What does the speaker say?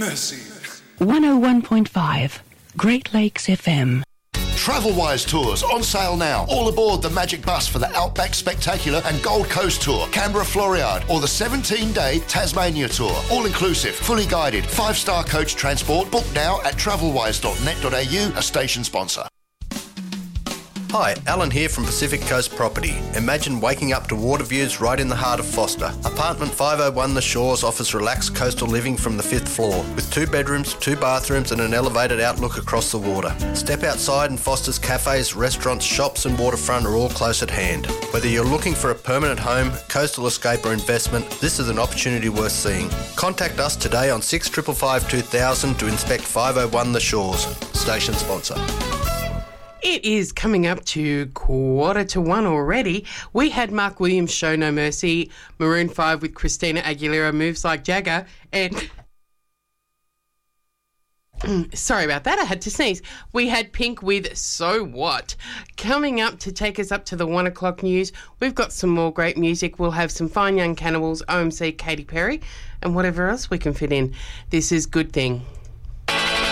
Mercy. 101.5 Great Lakes FM. Travelwise Tours on sale now. All aboard the Magic Bus for the Outback Spectacular and Gold Coast Tour, Canberra Floriade, or the 17-day Tasmania Tour. All inclusive, fully guided, 5-star coach transport. Book now at travelwise.net.au, a station sponsor. Hi, Alan here from Pacific Coast Property. Imagine waking up to water views right in the heart of Foster. Apartment 501 The Shores offers relaxed coastal living from the 5th floor, with 2 bedrooms, 2 bathrooms and an elevated outlook across the water. Step outside and Foster's cafes, restaurants, shops and waterfront are all close at hand. Whether you're looking for a permanent home, coastal escape or investment, this is an opportunity worth seeing. Contact us today on 6555 2000 to inspect 501 The Shores. Station sponsor. It is coming up to 1:45 already. We had Mark Williams' Show No Mercy, Maroon 5 with Christina Aguilera, Moves Like Jagger, and... Sorry about that, I had to sneeze. We had Pink with So What. Coming up to take us up to the 1 o'clock news, we've got some more great music. We'll have some Fine Young Cannibals, OMC, Katy Perry, and whatever else we can fit in. This is Good Thing.